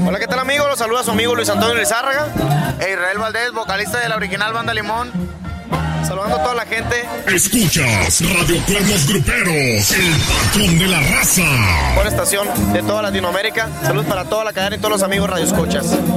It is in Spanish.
Hola, ¿qué tal, amigos? Los saluda su amigo Luis Antonio Lizárraga e Israel Valdés, vocalista de la original Banda Limón. Saludando a toda la gente. Escuchas Radio Cuernos Gruperos, el patrón de la raza. Por estación de toda Latinoamérica. Saludos para toda la cadena y todos los amigos radioescuchas.